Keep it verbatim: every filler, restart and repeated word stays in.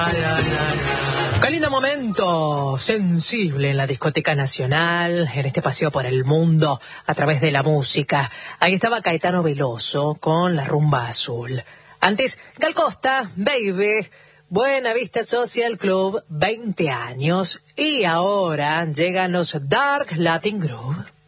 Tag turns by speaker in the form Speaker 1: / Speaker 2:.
Speaker 1: Ay, ay, ay, ay. Qué lindo momento sensible en la discoteca nacional, en este paseo por el mundo a través de la música. Ahí estaba Caetano Veloso con la rumba azul. Antes, Gal Costa, Baby, Buena Vista Social Club, veinte años. Y ahora llegan los Dark Latin Groove.